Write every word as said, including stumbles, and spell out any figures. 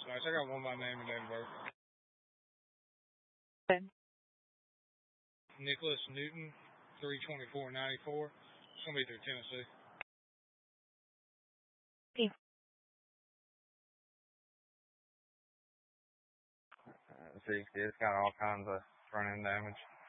Smash. I got one by name and date of birth. Okay. Nicholas Newton, three twenty-four ninety-four. It's gonna be through Tennessee. Okay. Uh, see, it's got all kinds of front end damage.